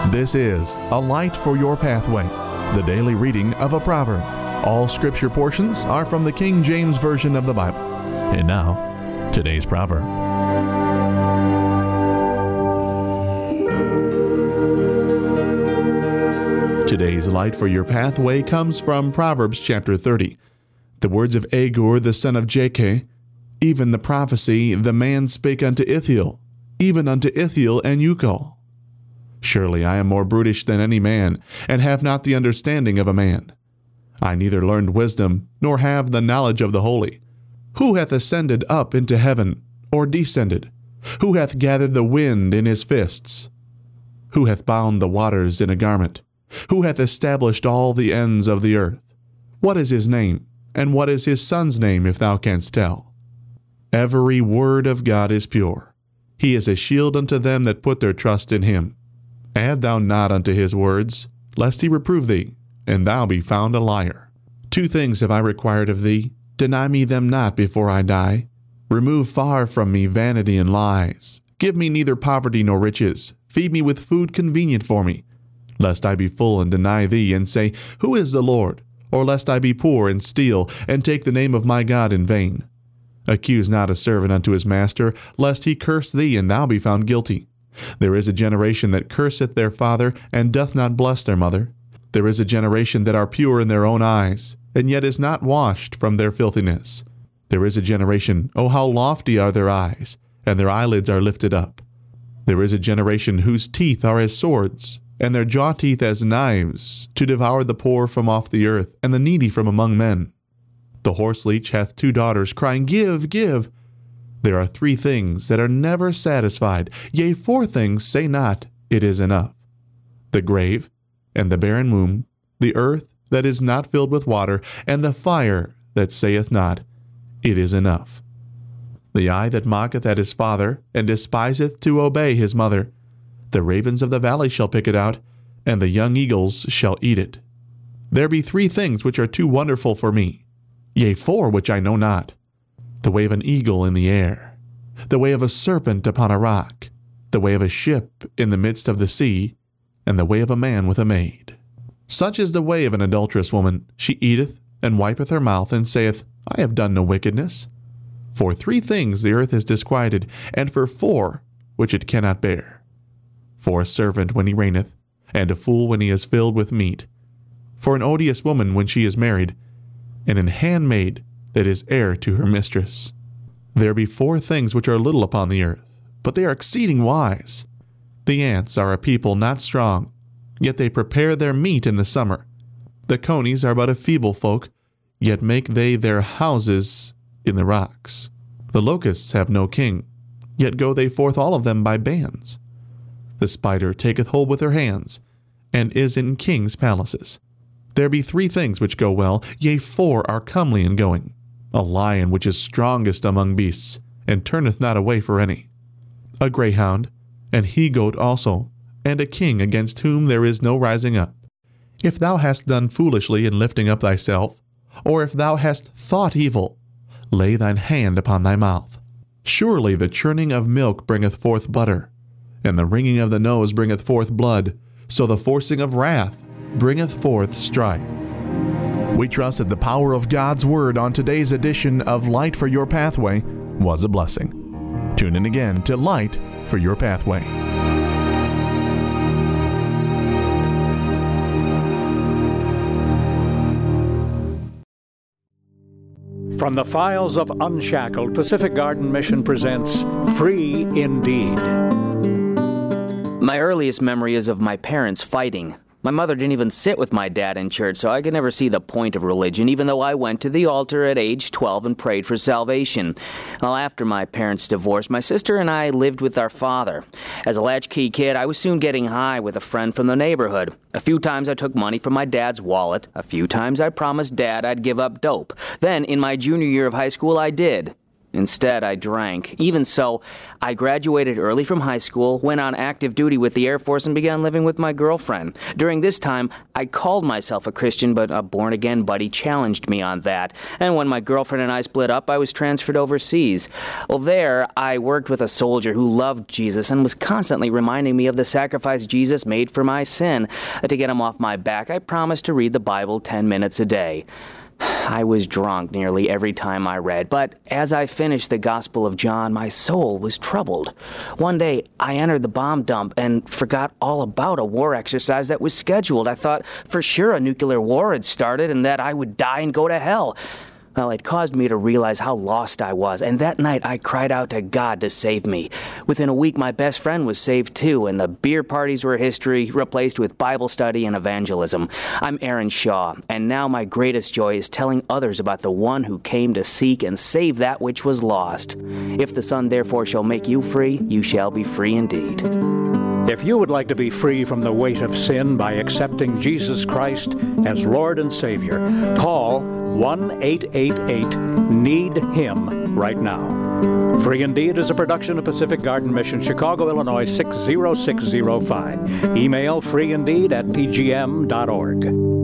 This is A Light for Your Pathway, the daily reading of a proverb. All scripture portions are from the King James Version of the Bible. And now, today's proverb. Today's Light for Your Pathway comes from Proverbs chapter 30. The words of Agur the son of Jakeh, even the prophecy the man spake unto Ithiel, even unto Ithiel and Ukal. Surely I am more brutish than any man, and have not the understanding of a man. I neither learned wisdom, nor have the knowledge of the holy. Who hath ascended up into heaven, or descended? Who hath gathered the wind in his fists? Who hath bound the waters in a garment? Who hath established all the ends of the earth? What is his name, and what is his son's name, if thou canst tell? Every word of God is pure. He is a shield unto them that put their trust in him. Add thou not unto his words, lest he reprove thee, and thou be found a liar. 2 things have I required of thee, deny me them not before I die. Remove far from me vanity and lies. Give me neither poverty nor riches. Feed me with food convenient for me, lest I be full and deny thee, and say, Who is the Lord? Or lest I be poor and steal, and take the name of my God in vain. Accuse not a servant unto his master, lest he curse thee, and thou be found guilty. There is a generation that curseth their father, and doth not bless their mother. There is a generation that are pure in their own eyes, and yet is not washed from their filthiness. There is a generation, oh how lofty are their eyes, and their eyelids are lifted up. There is a generation whose teeth are as swords, and their jaw teeth as knives, to devour the poor from off the earth, and the needy from among men. The horseleech hath 2 daughters, crying, Give, give. There are 3 things that are never satisfied, yea, 4 things say not, It is enough. The grave, and the barren womb, the earth that is not filled with water, and the fire that saith not, It is enough. The eye that mocketh at his father, and despiseth to obey his mother. The ravens of the valley shall pick it out, and the young eagles shall eat it. There be 3 things which are too wonderful for me, yea, 4 which I know not. The way of an eagle in the air, the way of a serpent upon a rock, the way of a ship in the midst of the sea, and the way of a man with a maid. Such is the way of an adulterous woman. She eateth, and wipeth her mouth, and saith, I have done no wickedness. For 3 things the earth is disquieted, and for 4 which it cannot bear. For a servant when he reigneth, and a fool when he is filled with meat. For an odious woman when she is married, and an handmaid that is heir to her mistress. There be 4 things which are little upon the earth, but they are exceeding wise. The ants are a people not strong, yet they prepare their meat in the summer. The conies are but a feeble folk, yet make they their houses in the rocks. The locusts have no king, yet go they forth all of them by bands. The spider taketh hold with her hands, and is in kings' palaces. There be 3 things which go well, yea, 4 are comely in going. A lion which is strongest among beasts, and turneth not away for any. A greyhound, and he-goat also, and a king against whom there is no rising up. If thou hast done foolishly in lifting up thyself, or if thou hast thought evil, lay thine hand upon thy mouth. Surely the churning of milk bringeth forth butter, and the wringing of the nose bringeth forth blood, so the forcing of wrath bringeth forth strife. We trust that the power of God's Word on today's edition of Light for Your Pathway was a blessing. Tune in again to Light for Your Pathway. From the files of Unshackled, Pacific Garden Mission presents Free Indeed. My earliest memory is of my parents fighting. My mother didn't even sit with my dad in church, so I could never see the point of religion, even though I went to the altar at age 12 and prayed for salvation. Well, after my parents divorced, my sister and I lived with our father. As a latchkey kid, I was soon getting high with a friend from the neighborhood. A few times I took money from my dad's wallet. A few times I promised Dad I'd give up dope. Then, in my junior year of high school, I did. Instead, I drank. Even so, I graduated early from high school, went on active duty with the Air Force, and began living with my girlfriend. During this time, I called myself a Christian, but a born-again buddy challenged me on that. And when my girlfriend and I split up, I was transferred overseas. Well, there, I worked with a soldier who loved Jesus and was constantly reminding me of the sacrifice Jesus made for my sin. To get him off my back, I promised to read the Bible 10 minutes a day. I was drunk nearly every time I read, but as I finished the Gospel of John, my soul was troubled. One day, I entered the bomb dump and forgot all about a war exercise that was scheduled. I thought for sure a nuclear war had started and that I would die and go to hell. Well, it caused me to realize how lost I was, and that night I cried out to God to save me. Within a week, my best friend was saved too, and the beer parties were history, replaced with Bible study and evangelism. I'm Aaron Shaw, and now my greatest joy is telling others about the one who came to seek and save that which was lost. If the Son therefore shall make you free, you shall be free indeed. If you would like to be free from the weight of sin by accepting Jesus Christ as Lord and Savior, call 1-888-NEED-HIM right now. Free Indeed is a production of Pacific Garden Mission, Chicago, Illinois 60605. Email freeindeed@pgm.org.